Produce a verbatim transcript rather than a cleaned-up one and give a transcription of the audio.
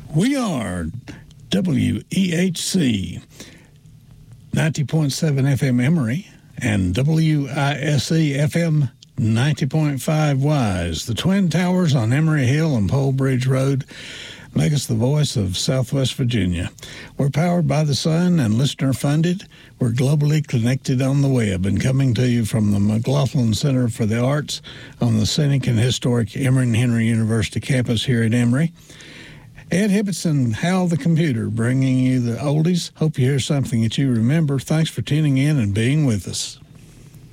We are W E H C ninety point seven F M Emory and W I S E F M ninety point five Wise. The Twin Towers on Emory Hill and Pole Bridge Road make us the voice of Southwest Virginia. We're powered by the sun and listener funded. We're globally connected on the web and coming to you from the McLaughlin Center for the Arts on the scenic and historic Emory and Henry University campus here at Emory. Ed Hibbets and Hal the Computer bringing you the oldies. Hope you hear something that you remember. Thanks for tuning in and being with us.